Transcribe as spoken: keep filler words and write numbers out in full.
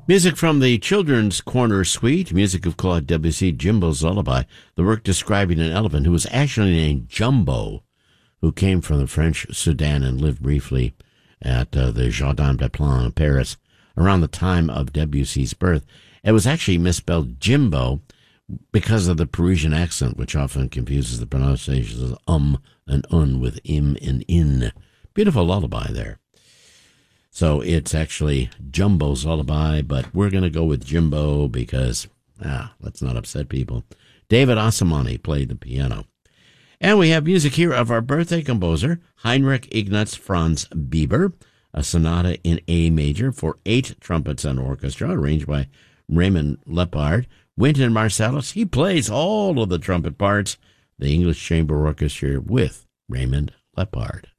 Music from the Children's Corner Suite, music of Claude Debussy, Jimbo's Lullaby, the work describing an elephant who was actually named Jumbo, who came from the French Sudan and lived briefly at uh, the Jardin des Plantes in Paris around the time of Debussy's birth. It was actually misspelled Jimbo because of the Parisian accent, which often confuses the pronunciations of um and un with im and in. Beautiful lullaby there. So it's actually Jumbo's Lullaby, but we're going to go with Jimbo because, ah, let's not upset people. David Osamani played the piano. And we have music here of our birthday composer, Heinrich Ignaz Franz Bieber, a sonata in A major for eight trumpets and orchestra, arranged by Raymond Lepard. Wynton Marsalis, he plays all of the trumpet parts. The English Chamber Orchestra with Raymond Lepard.